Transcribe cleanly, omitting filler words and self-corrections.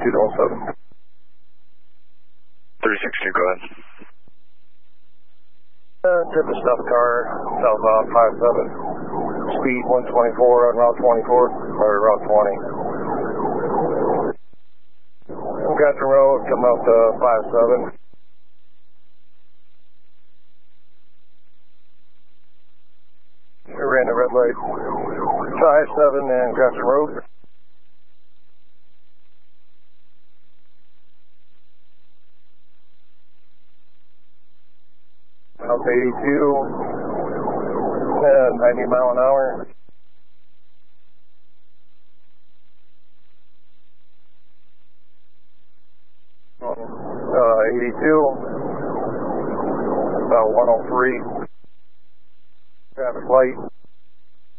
217. 362, go ahead. Tip a stuff car, southbound 57. Speed 124 on Route 24, or Route 20. Gatron Road, coming out to 57. We ran the red light. 57 and Gatron Road. Out to 82, 90 mile an hour. Uh, 82, about 103. Traffic light.